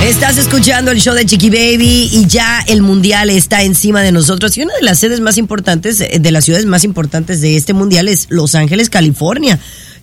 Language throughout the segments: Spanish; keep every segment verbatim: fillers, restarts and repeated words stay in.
Estás escuchando el show de Chiqui Baby y ya el mundial está encima de nosotros. Y una de las sedes más importantes, de las ciudades más importantes de este mundial es Los Ángeles, California.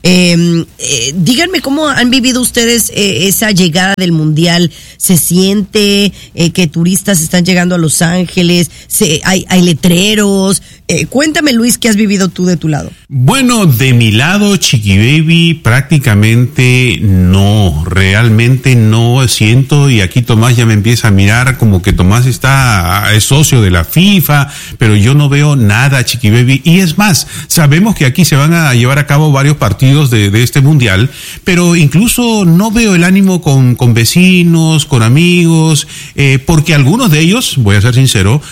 Eh, eh, díganme cómo han vivido ustedes eh, esa llegada del mundial. ¿Se siente eh, que turistas están llegando a Los Ángeles? Se, hay, hay letreros. Eh, cuéntame, Luis, ¿qué has vivido tú de tu lado? Bueno, de mi lado, Chiqui Baby, prácticamente no, realmente no siento, y aquí Tomás ya me empieza a mirar como que Tomás está, es socio de la FIFA, pero yo no veo nada, Chiqui Baby, y es más, sabemos que aquí se van a llevar a cabo varios partidos de, de este mundial, pero incluso no veo el ánimo con, con vecinos, con amigos, eh, porque algunos de ellos, voy a ser sincero,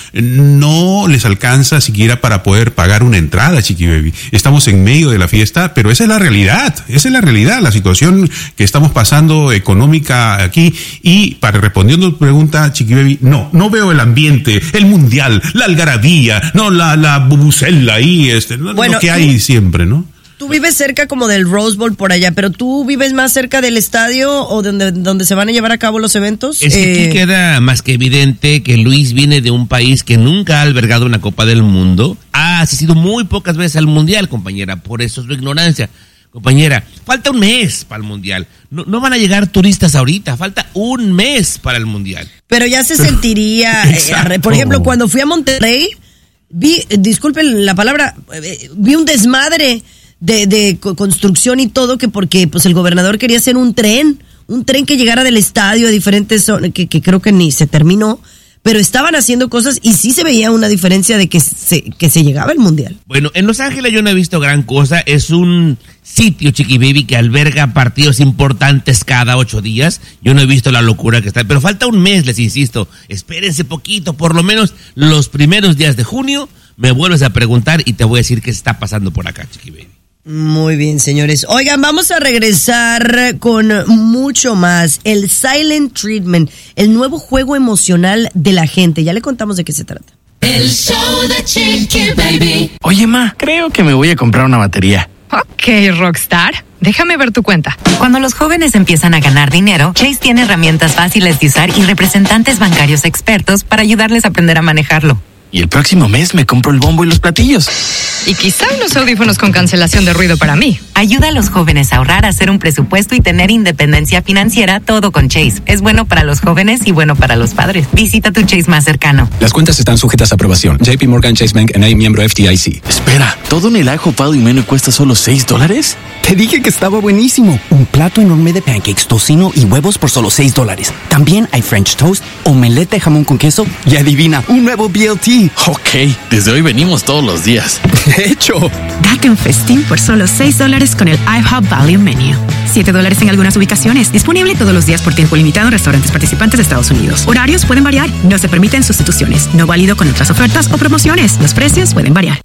no les alcanza siquiera para poder pagar una entrada, Chiqui Baby. Estamos en medio de la fiesta, pero esa es la realidad, esa es la realidad, la situación que estamos pasando económica aquí. Y para respondiendo tu pregunta, Chiqui Baby, no, no veo el ambiente, el mundial, la algarabía, no, la, la bubucela ahí, este, bueno, lo que hay siempre, ¿no? Tú vives cerca como del Rose Bowl por allá, pero ¿tú vives más cerca del estadio o donde, donde se van a llevar a cabo los eventos? Es que eh... aquí queda más que evidente que Luis viene de un país que nunca ha albergado una Copa del Mundo. Ha asistido muy pocas veces al Mundial, compañera, por eso es su ignorancia. Compañera, falta un mes para el Mundial. No, no van a llegar turistas ahorita, falta un mes para el Mundial. Pero ya se sentiría, eh, por ejemplo, cuando fui a Monterrey, vi, disculpen la palabra, eh, vi un desmadre de, de construcción y todo, que porque pues el gobernador quería hacer un tren, un tren que llegara del estadio a diferentes zonas, que, que creo que ni se terminó, pero estaban haciendo cosas y sí se veía una diferencia de que se, que se llegaba el mundial. Bueno, en Los Ángeles yo no he visto gran cosa, es un sitio, Chiqui Baby, que alberga partidos importantes cada ocho días, yo no he visto la locura que está, pero falta un mes, les insisto, espérense poquito, por lo menos los primeros días de junio, me vuelves a preguntar y te voy a decir qué está pasando por acá, Chiqui Baby. Muy bien, señores. Oigan, vamos a regresar con mucho más. El Silent Treatment, el nuevo juego emocional de la gente. Ya le contamos de qué se trata. El show de Chiqui Baby. Oye, ma, creo que me voy a comprar una batería. Ok, Rockstar. Déjame ver tu cuenta. Cuando los jóvenes empiezan a ganar dinero, Chase tiene herramientas fáciles de usar y representantes bancarios expertos para ayudarles a aprender a manejarlo. Y el próximo mes me compro el bombo y los platillos. Y quizá unos audífonos con cancelación de ruido para mí. Ayuda a los jóvenes a ahorrar, a hacer un presupuesto y tener independencia financiera, todo con Chase. Es bueno para los jóvenes y bueno para los padres. Visita tu Chase más cercano. Las cuentas están sujetas a aprobación. J P Morgan Chase Bank N A, miembro F D I C. Espera, ¿todo en el ajo pado y menú cuesta solo seis dólares? Te dije que estaba buenísimo. Un plato enorme de pancakes, tocino y huevos por solo seis dólares. También hay French toast, omelette de jamón con queso y adivina, un nuevo B L T. Ok, desde hoy venimos todos los días. De hecho. Date un festín por solo seis dólares con el IHOP Value Menu. siete dólares en algunas ubicaciones. Disponible todos los días por tiempo limitado en restaurantes participantes de Estados Unidos. Horarios pueden variar. No se permiten sustituciones. No válido con otras ofertas o promociones. Los precios pueden variar.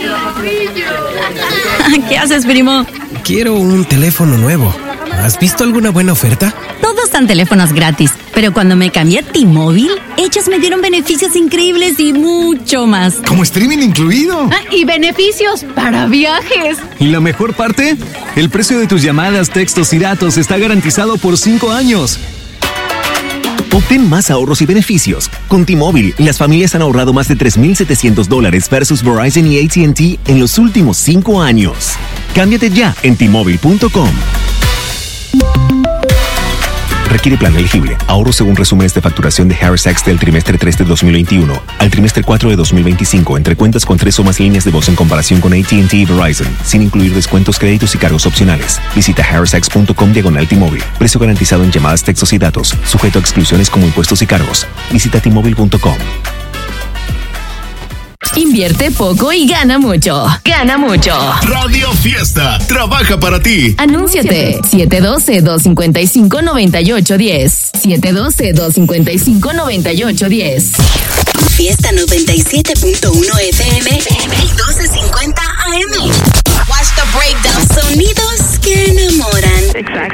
¿Qué haces, primo? Quiero un teléfono nuevo. ¿Has visto alguna buena oferta? Todos dan teléfonos gratis, pero cuando me cambié a T-Mobile, ellos me dieron beneficios increíbles y mucho más. ¿Como streaming incluido? Ah, y beneficios para viajes. ¿Y la mejor parte? El precio de tus llamadas, textos y datos está garantizado por cinco años. Obtén más ahorros y beneficios. Con T-Mobile, las familias han ahorrado más de tres mil setecientos dólares versus Verizon y A T and T en los últimos cinco años. Cámbiate ya en T Mobile punto com. Requiere plan elegible. Ahorro según resúmenes de facturación de Harris Sachs del trimestre tres de dos mil veintiuno al trimestre cuatro de dos mil veinticinco entre cuentas con tres o más líneas de voz en comparación con A T and T y Verizon, sin incluir descuentos, créditos y cargos opcionales. Visita harris sachs punto com diagonal T-Mobile. Precio garantizado en llamadas, textos y datos. Sujeto a exclusiones como impuestos y cargos. Visita T Mobile punto com. Invierte poco y gana mucho. Gana mucho. Radio Fiesta trabaja para ti. Anúnciate. siete uno dos, dos cinco cinco, nueve ocho uno cero. siete uno dos, dos cinco cinco, nueve ocho uno cero. Fiesta noventa y siete punto uno F M y doce cincuenta A M. Watch the breakdown. Sonidos que enamoran. Exactly.